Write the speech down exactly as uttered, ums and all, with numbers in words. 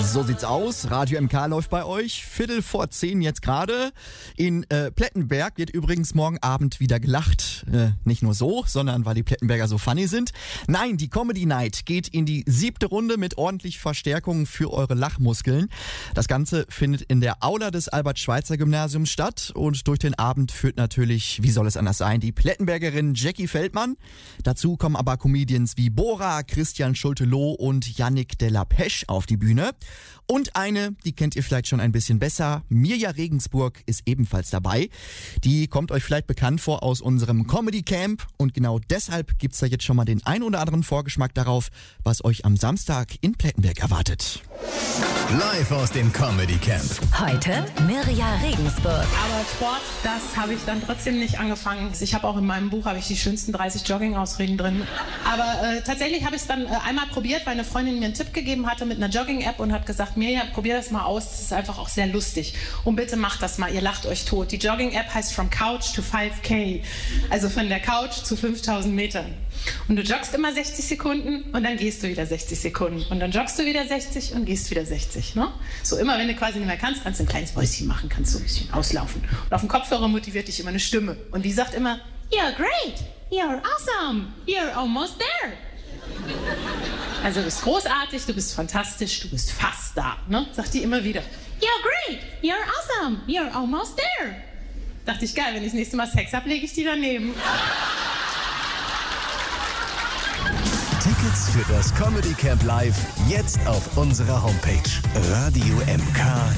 So sieht's aus. Radio M K läuft bei euch. Viertel vor zehn jetzt gerade. In äh, Plettenberg wird übrigens morgen Abend wieder gelacht. Äh, nicht nur so, sondern weil die Plettenberger so funny sind. Nein, die Comedy Night geht in die siebte Runde mit ordentlich Verstärkung für eure Lachmuskeln. Das Ganze findet in der Aula des Albert-Schweitzer-Gymnasiums statt. Und durch den Abend führt natürlich, wie soll es anders sein, die Plettenbergerin Jackie Feldmann. Dazu kommen aber Comedians wie Bora, Christian Schulte-Loh und Yannick de la Pesch auf die Bühne. Und eine, die kennt ihr vielleicht schon ein bisschen besser, Mirja Regensburg ist ebenfalls dabei. Die kommt euch vielleicht bekannt vor aus unserem Comedy Camp und genau deshalb gibt's da jetzt schon mal den ein oder anderen Vorgeschmack darauf, was euch am Samstag in Plettenberg erwartet. Live aus dem Comedy Camp. Heute Mirja Regensburg. Aber Sport, das habe ich dann trotzdem nicht angefangen. Ich habe auch in meinem Buch habe ich die schönsten dreißig Jogging-Ausreden drin. Aber äh, tatsächlich habe ich es dann äh, einmal probiert, weil eine Freundin mir einen Tipp gegeben hatte mit einer Jogging-App und hat gesagt, Mirja, probier das mal aus, das ist einfach auch sehr lustig. Und bitte macht das mal, ihr lacht euch tot. Die Jogging-App heißt From Couch to five K, also von der Couch zu fünftausend Metern. Und du joggst immer sechzig Sekunden und dann gehst du wieder sechzig Sekunden. Und dann joggst du wieder sechzig und gehst wieder sechzig. Ne? So immer, wenn du quasi nicht mehr kannst, kannst du ein kleines Päuschen machen, kannst du ein bisschen auslaufen. Und auf dem Kopfhörer motiviert dich immer eine Stimme. Und die sagt immer, you're great, you're awesome, you're almost there. Also du bist großartig, du bist fantastisch, du bist fast da. Ne? Sagt die immer wieder, you're great, you're awesome, you're almost there. Dachte ich, geil, wenn ich das nächste Mal Sex habe, lege ich die daneben. Tickets für das Comedy Camp Live jetzt auf unserer Homepage radio m k